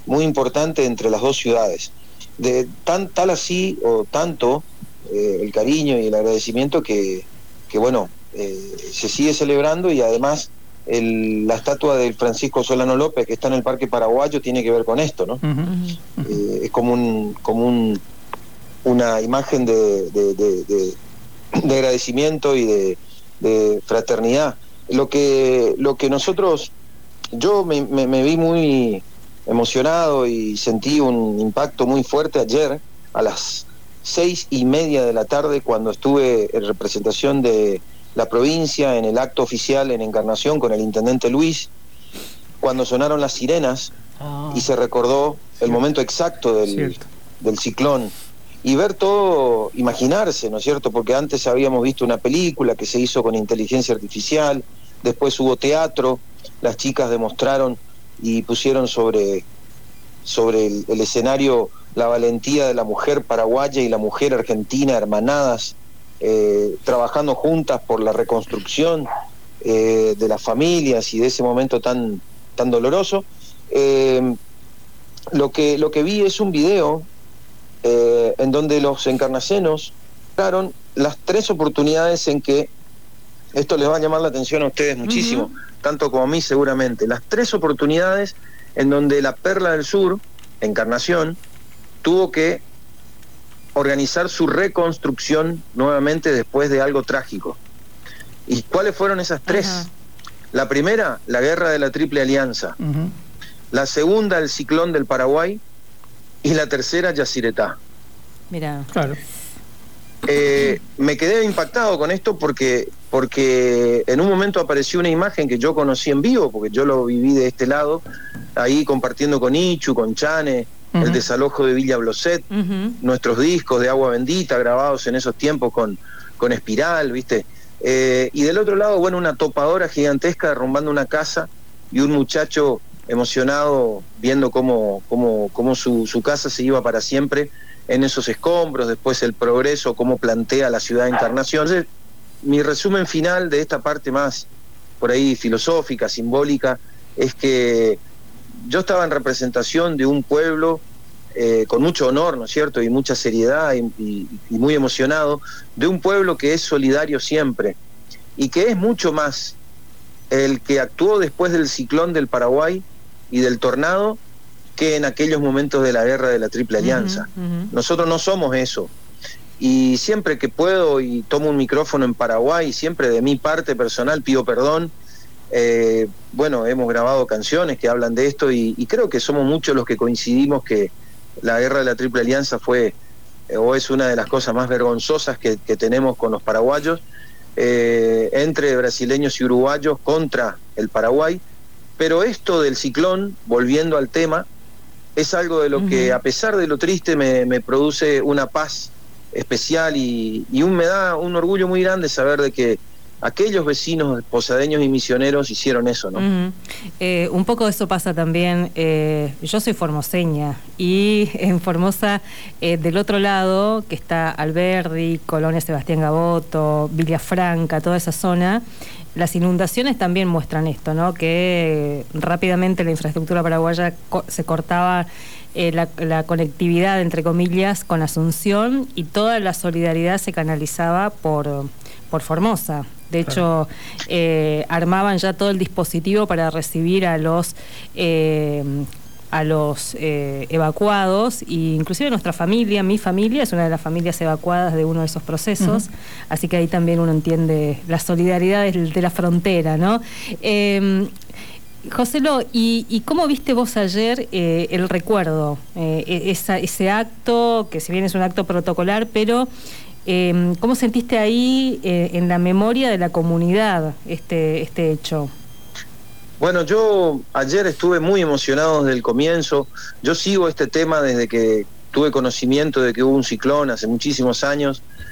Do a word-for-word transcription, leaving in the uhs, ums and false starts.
muy importante entre las dos ciudades. De tan, tal así o tanto eh, el cariño y el agradecimiento que, que bueno, eh, se sigue celebrando, y además el, la estatua de Francisco Solano López, que está en el Parque Paraguayo, tiene que ver con esto, ¿no? Uh-huh. Eh, es como un, como un una imagen de, de, de, de, de agradecimiento y de, de fraternidad. Lo que, lo que nosotros, yo me, me, me vi muy emocionado y sentí un impacto muy fuerte ayer a las seis y media de la tarde, cuando estuve en representación de la provincia en el acto oficial en Encarnación con el intendente Luis, cuando sonaron las sirenas oh. y se recordó el momento exacto del, del ciclón. Y ver todo, imaginarse, ¿no es cierto? Porque antes habíamos visto una película que se hizo con inteligencia artificial, después hubo teatro, las chicas demostraron y pusieron sobre, sobre el, el escenario la valentía de la mujer paraguaya y la mujer argentina, hermanadas, eh, trabajando juntas por la reconstrucción eh, de las familias y de ese momento tan, tan doloroso. Eh, lo que, lo que vi es un video Eh, en donde los encarnacenos daron las tres oportunidades en que, esto les va a llamar la atención a ustedes muchísimo, uh-huh. tanto como a mí seguramente, las tres oportunidades en donde la Perla del Sur, Encarnación, tuvo que organizar su reconstrucción nuevamente después de algo trágico. ¿Y cuáles fueron esas tres? Uh-huh. La primera, la guerra de la Triple Alianza. Uh-huh. La segunda, el ciclón del Paraguay. Y la tercera, Yacyretá. Mirá. Claro. Eh, me quedé impactado con esto porque, porque en un momento apareció una imagen que yo conocí en vivo, porque yo lo viví de este lado, ahí compartiendo con Ichu, con Chane, uh-huh. el desalojo de Villa Bloset, uh-huh. nuestros discos de Agua Bendita grabados en esos tiempos con, con Espiral, ¿viste? Eh, y del otro lado, bueno, una topadora gigantesca derrumbando una casa y un muchacho emocionado viendo cómo, cómo, cómo su, su casa se iba para siempre en esos escombros, después el progreso, cómo plantea la ciudad de Encarnación. Entonces, mi resumen final de esta parte más por ahí filosófica, simbólica, es que yo estaba en representación de un pueblo eh, con mucho honor, ¿no es cierto?, y mucha seriedad, y, y, y muy emocionado, de un pueblo que es solidario siempre, y que es mucho más el que actuó después del ciclón del Paraguay y del tornado que en aquellos momentos de la guerra de la Triple Alianza. Uh-huh, uh-huh. Nosotros no somos eso. Y siempre que puedo y tomo un micrófono en Paraguay, siempre de mi parte personal pido perdón. Eh, bueno, hemos grabado canciones que hablan de esto y, y creo que somos muchos los que coincidimos que la guerra de la Triple Alianza fue eh, o es una de las cosas más vergonzosas que, que tenemos con los paraguayos, eh, entre brasileños y uruguayos contra el Paraguay. Pero esto del ciclón, volviendo al tema, es algo de lo uh-huh. que, a pesar de lo triste, me, me produce una paz especial y, y un, me da un orgullo muy grande saber de que aquellos vecinos posadeños y misioneros hicieron eso, ¿no? Uh-huh. Eh, un poco eso pasa también, eh, yo soy formoseña y en Formosa, eh, del otro lado, que está Alberdi, Colonia Sebastián Gaboto, Villafranca, toda esa zona, las inundaciones también muestran esto, ¿no? Que rápidamente la infraestructura paraguaya co- se cortaba eh, la, la conectividad, entre comillas, con Asunción, y toda la solidaridad se canalizaba por, por Formosa. De hecho, eh, armaban ya todo el dispositivo para recibir a los eh, a los eh, evacuados, e inclusive nuestra familia, mi familia es una de las familias evacuadas de uno de esos procesos, uh-huh. así que ahí también uno entiende la solidaridad de, de la frontera, ¿no? Eh, Joselo, ¿y, ¿y cómo viste vos ayer eh, el recuerdo? Eh, esa, ese acto, que si bien es un acto protocolar, pero eh, ¿cómo sentiste ahí eh, en la memoria de la comunidad este, este hecho? Bueno, yo ayer estuve muy emocionado desde el comienzo. Yo sigo este tema desde que tuve conocimiento de que hubo un ciclón hace muchísimos años.